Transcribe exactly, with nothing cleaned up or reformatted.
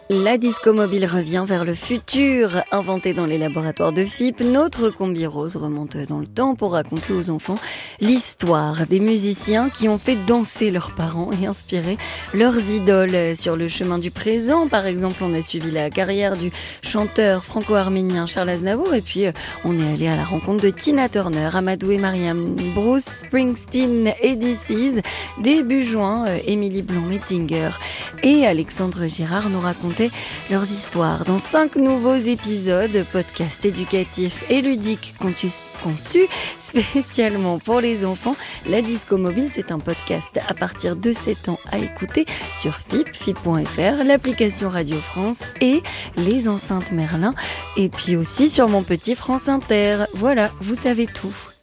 La disco mobile revient vers le futur. Inventée dans les laboratoires de F I P, notre combi rose remonte dans le temps pour raconter aux enfants l'histoire des musiciens qui ont fait danser leurs parents et inspirer leurs idoles. Sur le chemin du présent, par exemple, on a suivi la carrière du chanteur franco-arménien Charles Aznavour et puis on est allé à la rencontre de Tina Turner, Amadou et Mariam, Bruce Springsteen et D C's. Début juin, Émilie Blanc-Metzinger et Alexandre Girard nous racontent leurs histoires dans cinq nouveaux épisodes, podcasts éducatifs et ludiques conçus spécialement pour les enfants. La Disco Mobile, c'est un podcast à partir de sept ans à écouter sur F I P, F I P point F R, l'application Radio France et les enceintes Merlin, et puis aussi sur mon petit France Inter. Voilà, vous savez tout.